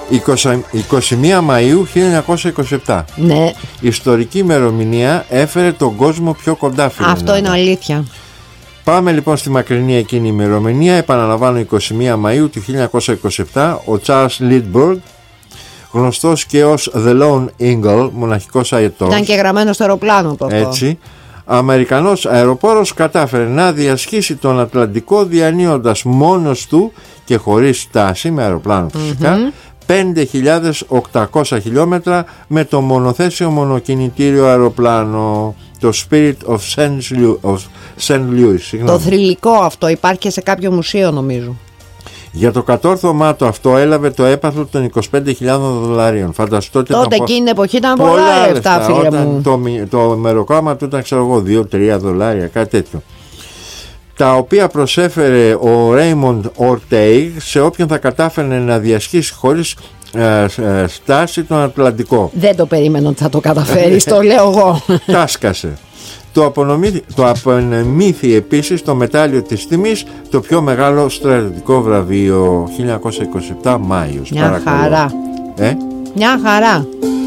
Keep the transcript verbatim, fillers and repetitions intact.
είκοσι μία Μαΐου χίλια εννιακόσια είκοσι επτά. Ναι. Ιστορική ημερομηνία, έφερε τον κόσμο πιο κοντά, φίλε. Αυτό είναι αλήθεια. Πάμε λοιπόν στη μακρινή εκείνη ημερομηνία. Επαναλαμβάνω, είκοσι μία Μαΐου του χίλια εννιακόσια είκοσι επτά, ο Charles Lindbergh, γνωστός και ως The Lone Eagle, μοναχικός αετός, ήταν και γραμμένο στο αεροπλάνο το αυτό. Έτσι, Αμερικανός αεροπόρος, κατάφερε να διασχίσει τον Ατλαντικό διανύοντας μόνος του και χωρίς στάση, με αεροπλάνο φυσικά, mm-hmm. πέντε χιλιάδες οκτακόσια χιλιόμετρα με το μονοθέσιο μονοκινητήριο αεροπλάνο, το Spirit of Saint Louis. Το θρυλικό αυτό υπάρχει και σε κάποιο μουσείο, νομίζω. Για το κατόρθωμά του αυτό έλαβε το έπαθλο των είκοσι πέντε χιλιάδων δολαρίων. Φανταστώ ότι τότε εκείνη την εποχή ήταν πολλά λεφτά, φίλε μου. Το, το μεροκάμα του ήταν, ξέρω εγώ, δύο τρία δολάρια, κάτι τέτοιο. Τα οποία προσέφερε ο Raymond Orteig σε όποιον θα κατάφερε να διασχίσει χωρίς ε, ε, στάση τον Ατλαντικό. Δεν το περίμενα ότι θα το καταφέρει, το λέω εγώ. Τάσκασε. Το, απονομήθη, το απονεμήθη επίσης το μετάλλιο της τιμής, το πιο μεγάλο στρατιωτικό βραβείο, χίλια εννιακόσια είκοσι επτά Μάιος. Μια χαρά. Ε? Μια χαρά.